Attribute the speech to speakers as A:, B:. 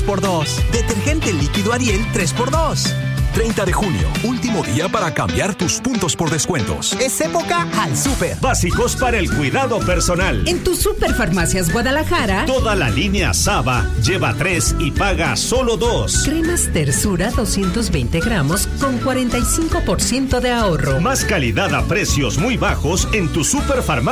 A: 3x2. Detergente líquido Ariel 3x2.
B: 30 de junio, último día para cambiar tus puntos por descuentos.
A: Es época al súper.
C: Básicos para el cuidado personal.
D: En tu Superfarmacias Guadalajara,
C: toda la línea Saba lleva 3 y paga solo 2.
D: Cremas Tersura 220 gramos con 45% de ahorro.
C: Más calidad a precios muy bajos en tu Superfarmacia.